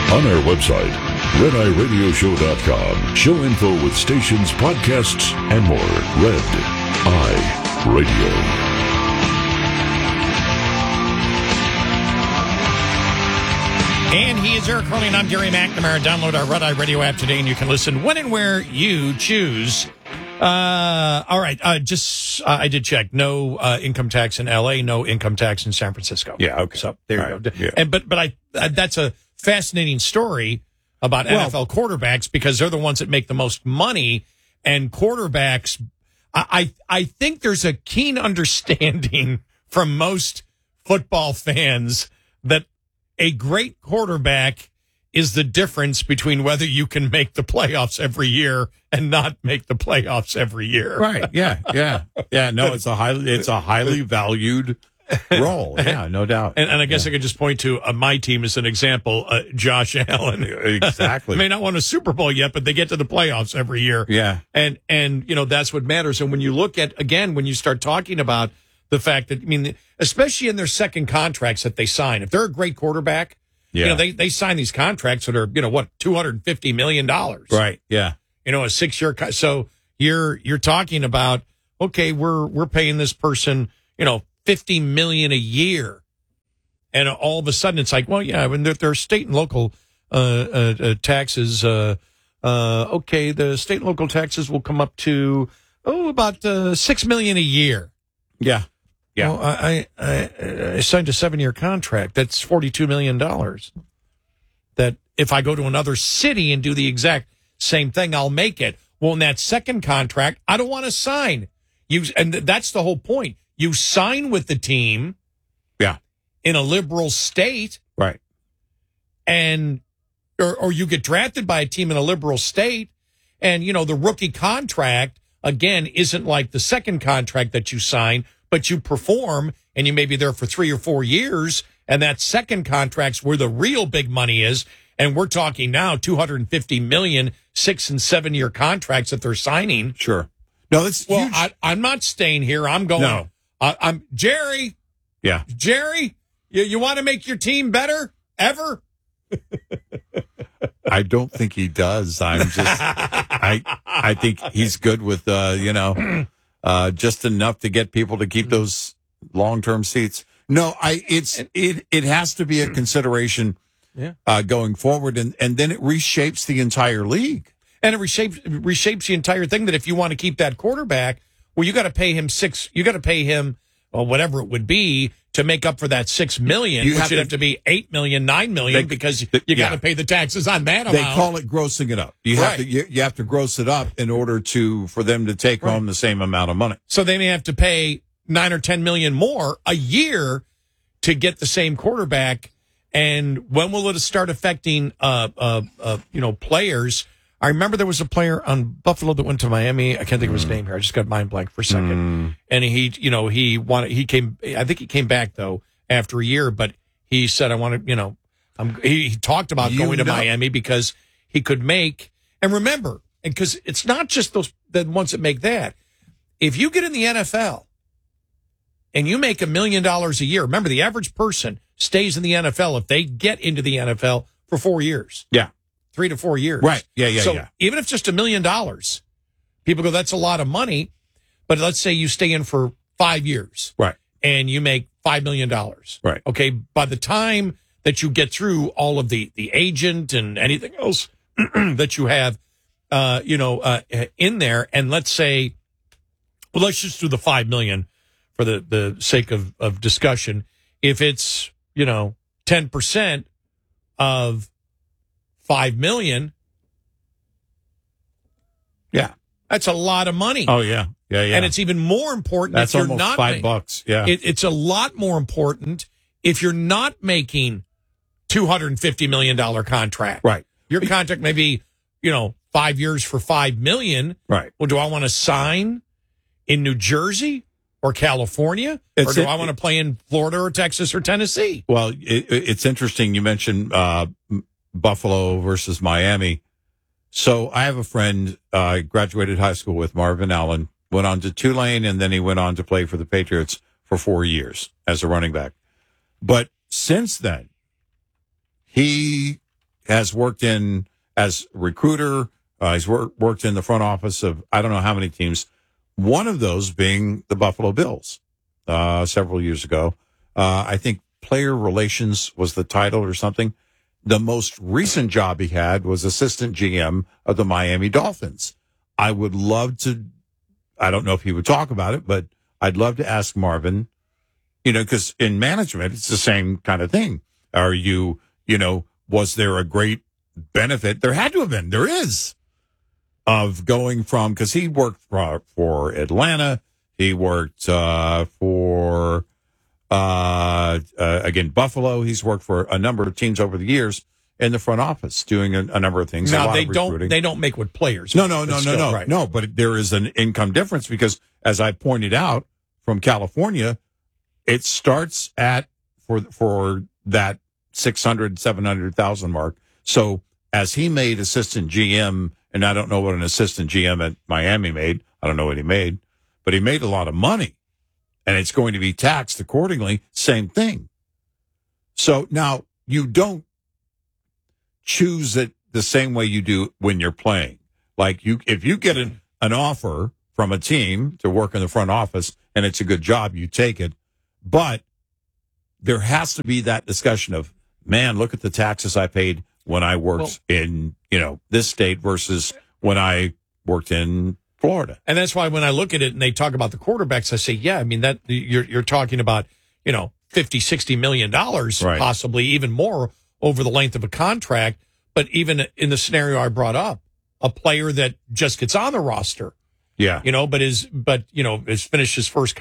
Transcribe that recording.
On our website, RedEyeRadioShow.com. Show info with stations, podcasts, and more. Red Eye Radio. And he is Eric Curley, and I'm Gary McNamara. Download our Red Eye Radio app today, and you can listen when and where you choose. All right. I did check. No income tax in L.A., no income tax in San Francisco. Yeah, okay. So there you go. Yeah. And, but that's a fascinating story about NFL quarterbacks because they're the ones that make the most money. And quarterbacks, I think there's a keen understanding from most football fans that a great quarterback is the difference between whether you can make the playoffs every year and not make the playoffs every year. Right. Yeah. No, it's a highly valued role. Yeah, no doubt. And I guess I could just point to my team as an example, Josh Allen. Exactly. May not won a Super Bowl yet, but they get to the playoffs every year. Yeah. And that's what matters. And when you look at, again, when you start talking about the fact that, especially in their second contracts that they sign, if they're a great quarterback, they sign these contracts that are, $250 million. Right. Yeah. A 6-year. So you're talking about, okay, we're paying this person, $50 million a year. And all of a sudden it's like, well, yeah, when there are state and local, taxes, okay, the state and local taxes will come up to, about, $6 million a year. Yeah. Yeah. Well, I signed a 7-year contract. That's $42 million. That if I go to another city and do the exact same thing, I'll make it. Well, in that second contract, I don't want to sign. And that's the whole point. You sign with the team. Yeah. In a liberal state. Right. And, or you get drafted by a team in a liberal state. And, the rookie contract, again, isn't like the second contract that you sign, but you perform and you may be there for 3 or 4 years. And that second contract's where the real big money is. And we're talking now $250 million, 6 and 7 year contracts that they're signing. Sure. No, that's well. huge. I'm not staying here. I'm going. No. I'm Jerry. Yeah. Jerry, you want to make your team better ever? I don't think he does. I'm just. I think he's good with just enough to get people to keep those long-term seats. No, it has to be a consideration going forward, and then it reshapes the entire league. And it reshapes the entire thing that if you want to keep that quarterback, well, you got to pay him whatever it would be to make up for that $6 million, which would have to be $8 million, $9 million, because you got to pay the taxes on that amount. They call it grossing it up. You have to gross it up in order for them to take home the same amount of money. So they may have to pay $9 or $10 million more a year to get the same quarterback. And when will it start affecting players? I remember there was a player on Buffalo that went to Miami. I can't think of his name here. I just got mind blank for a second. And I think he came back though after a year, but he said, he talked about going to Miami because he could make, and remember, and because it's not just the ones that make that. If you get in the NFL and you make $1 million a year, remember the average person stays in the NFL if they get into the NFL for 4 years. Yeah. 3 to 4 years. Right. Yeah. So even if it's just $1 million, people go, that's a lot of money. But let's say you stay in for 5 years. Right. And you make $5 million. Right. Okay. By the time that you get through all of the agent and anything else that you have, in there, and let's say, well, let's just do the $5 million for the sake of discussion. If it's, 10% of $5 million. Yeah. That's a lot of money. Oh, yeah. Yeah. And it's even more important That's if you're almost not $5. Yeah. It's a lot more important if you're not making $250 million contract. Right. Your contract may be, 5 years for $5 million. Right. Well, do I want to sign in New Jersey or California? Or do I want to play in Florida or Texas or Tennessee? Well, it's interesting. You mentioned Buffalo versus Miami. So I have a friend, I graduated high school with, Marvin Allen, went on to Tulane, and then he went on to play for the Patriots for 4 years as a running back. But since then, he has worked in as recruiter. He's worked in the front office of I don't know how many teams. One of those being the Buffalo Bills several years ago. I think player relations was the title or something. The most recent job he had was assistant GM of the Miami Dolphins. I would love to, I don't know if he would talk about it, but I'd love to ask Marvin, because in management, it's the same kind of thing. Are you, was there a great benefit? There had to have been. There is. Of going from, because he worked for Atlanta. He worked for, again, Buffalo. He's worked for a number of teams over the years in the front office doing a number of things. Now, they don't make with players. No. Right. No, but there is an income difference because, as I pointed out, from California, it starts at, for that 600, 700,000 mark. So as he made assistant GM, and I don't know what an assistant GM at Miami made. I don't know what he made, but he made a lot of money, and it's going to be taxed accordingly. Same thing. So now you don't choose it the same way you do when you're playing. Like if you get an offer from a team to work in the front office and it's a good job, you take it. But there has to be that discussion of, man, look at the taxes I paid when I worked in, this state versus when I worked in Florida. And that's why when I look at it and they talk about the quarterbacks, I say, yeah, I mean, that you're talking about, $50, $60 million, right, possibly even more over the length of a contract. But even in the scenario I brought up, a player that just gets on the roster, yeah, has finished his first